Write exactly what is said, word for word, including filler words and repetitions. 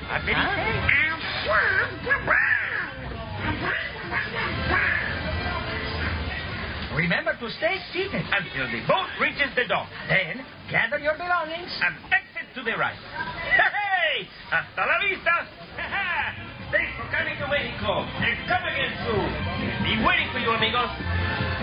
What did he say? Remember to stay seated until the boat reaches the dock. Then gather your belongings and exit to the right. Hey! Hasta la vista! Thanks for coming to Mexico. And come again soon. Be waiting for you, amigos.